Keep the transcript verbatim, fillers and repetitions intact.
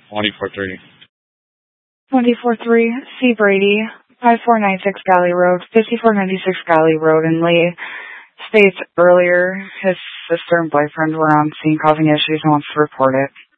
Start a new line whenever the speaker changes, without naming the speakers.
twenty-four three.
twenty-four three, C. Brady, five four nine six Galley Road, fifty-four ninety-six Galley Road in Lee. States earlier his sister and boyfriend were on scene causing issues and wants to report it.